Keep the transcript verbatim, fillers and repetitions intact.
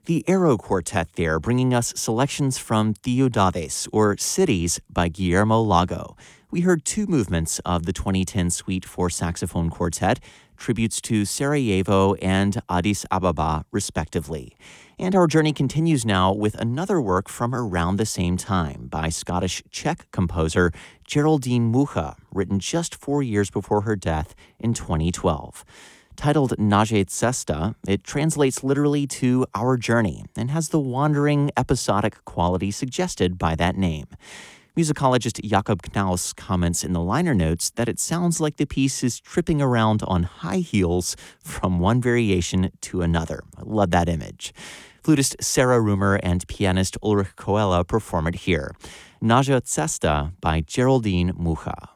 The Arrow Quartet there, bringing us selections from Ciudades, or Cities, by Guillermo Lago. We heard two movements of the twenty ten Suite for Saxophone Quartet, tributes to Sarajevo and Addis Ababa, respectively. And our journey continues now with another work from around the same time by Scottish-Czech composer Geraldine Mucha, written just four years before her death in twenty twelve. Titled Naše cesta, it translates literally to Our Journey and has the wandering, episodic quality suggested by that name. Musicologist Jakob Knaus comments in the liner notes that it sounds like the piece is tripping around on high heels from one variation to another. I love that image. Flutist Sarah Rumer and pianist Ulrich Koella perform it here. Naše cesta by Geraldine Mucha.